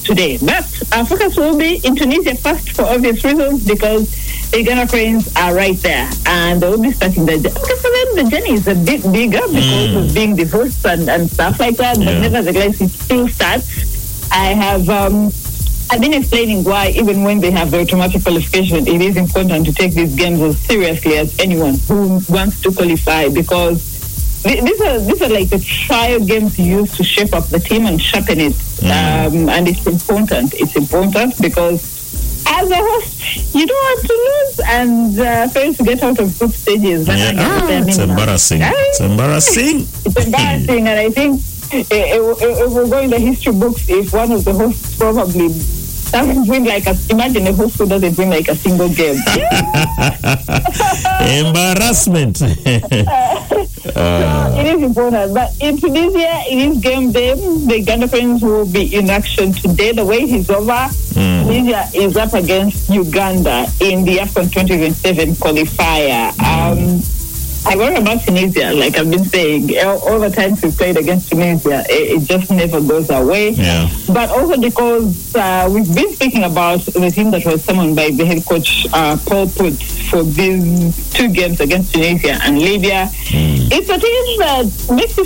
today. But our focus will be in Tunisia first for obvious reasons, because the Ghana Cranes are right there, and they will be starting the journey. Okay, so then the journey is a bit bigger because of being the hosts and stuff like that, but nevertheless, it still starts. I've been explaining why, even when they have the automatic qualification, it is important to take these games as seriously as anyone who wants to qualify, because these are like the trial games used to shape up the team and sharpen it. And it's important. It's important because as a host, you don't want to lose and fail to get out of group stages. It's embarrassing. It's embarrassing. It's embarrassing, and I think it will go in the history books if one of the hosts probably doesn't win imagine a host who doesn't win a single game. Embarrassment. So it is important. But in Tunisia, it is game day. The Ghana Cranes will be in action today. The wait is over. Tunisia is up against Uganda in the AFCON 2027 qualifier. I worry about Tunisia, like I've been saying, all the times we've played against Tunisia, it just never goes away. Yeah. But also because we've been speaking about the team that was summoned by the head coach, Paul Put, for these two games against Tunisia and Libya. It's a team that makes you